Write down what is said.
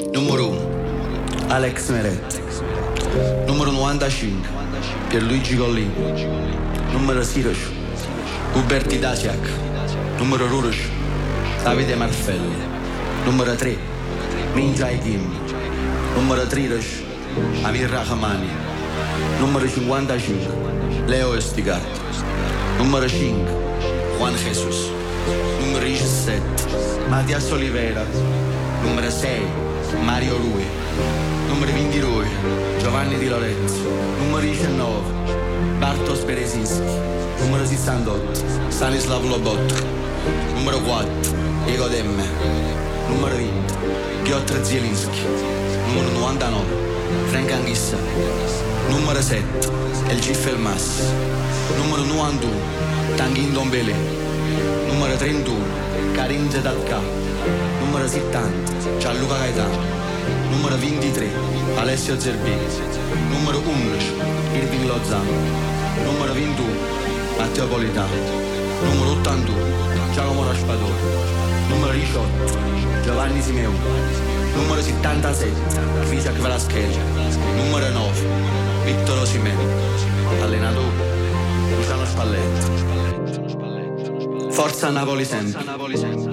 Numero 1 Alex Meret. Numero 95 Pierluigi Collini. Numero 16 Uberti Dasiak. Numero 12 Davide Marfelli. Numero 3 Min Jae Kim. Numero 13 Amir Rahmani. Numero 55 Leo Estigato. Numero 5 Juan Jesus. Numero 17 Mattias Oliveira. Numero 6 Mario Rui. Numero 22 Giovanni Di Lorenzo. Numero 19 Bartosz Berezinski. Numero 68 Stanislav Lobotka. Numero 4 Igor Demme. Numero 20 Piotr Zielinski. Numero 99 Frank Anghissa. Numero 7 Elgif Elmas. Numero 91 Tanguy Ndombele. Numero 31 Karim Zedatka. Numero 70 Gianluca Gaetano. Numero 23 Alessio Zerbini. Numero 11 Irving Lozano. Numero 21 Matteo Politano. Numero 81 Giacomo Raspadori. Numero 18 Giovanni Simeoni. Numero 77 Krzysztof Kvaratskhelia. Numero 9 Victor Osimhen. Allenatore Luciano Spalletti. Forza Napoli sempre.